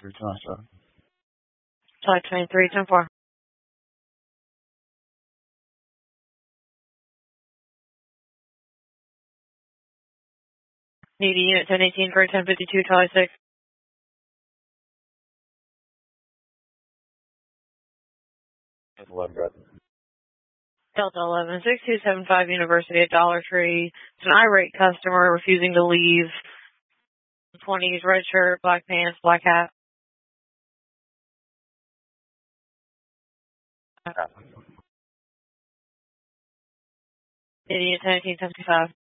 Flight 2310-4. Need a unit 1018 for 1052, Charlie 6. Delta 11, 6275 University at Dollar Tree. It's an irate customer refusing to leave. 20s, red shirt, black pants, black hat. Idiot 1018-75.